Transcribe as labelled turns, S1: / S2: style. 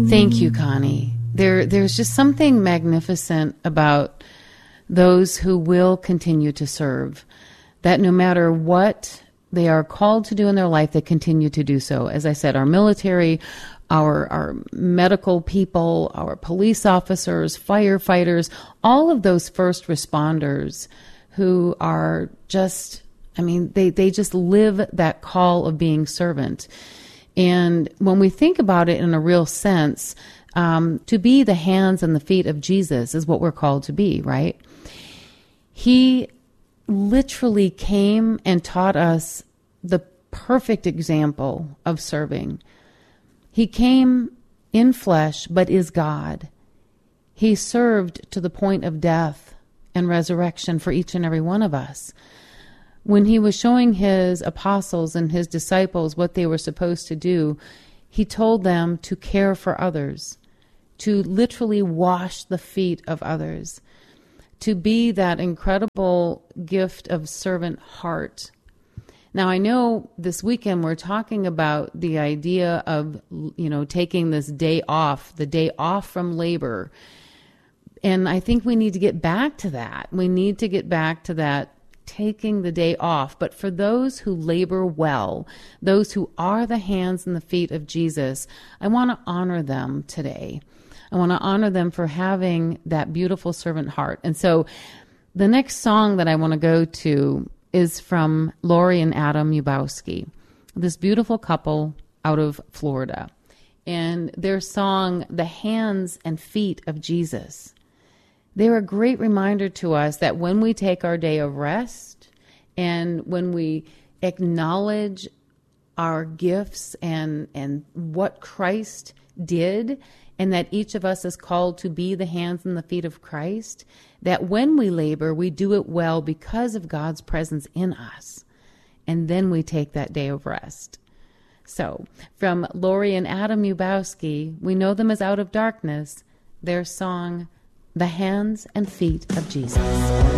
S1: Thank you, Connie. There's just something magnificent about those who will continue to serve, that no matter what they are called to do in their life, they continue to do so. As I said, our military, our medical people, our police officers, firefighters, all of those first responders who are just, they just live that call of being servant. And when we think about it in a real sense, to be the hands and the feet of Jesus is what we're called to be, right? He literally came and taught us the perfect example of serving. He came in flesh, but is God. He served to the point of death and resurrection for each and every one of us. When he was showing his apostles and his disciples what they were supposed to do, he told them to care for others, to literally wash the feet of others, to be that incredible gift of servant heart. Now, I know this weekend we're talking about the idea of, taking this day off, the day off from labor. And I think we need to get back to that. We need to get back to that, taking the day off. But for those who labor well, those who are the hands and the feet of Jesus, I want to honor them today. I want to honor them for having that beautiful servant heart. And so the next song that I want to go to is from Lori and Adam Yubowski, this beautiful couple out of Florida. And their song, The Hands and Feet of Jesus. They're a great reminder to us that when we take our day of rest and when we acknowledge our gifts and what Christ did, and that each of us is called to be the hands and the feet of Christ, that when we labor, we do it well because of God's presence in us. And then we take that day of rest. So, from Lori and Adam Yubowski, we know them as Out of Darkness, their song, The Hands and Feet of Jesus.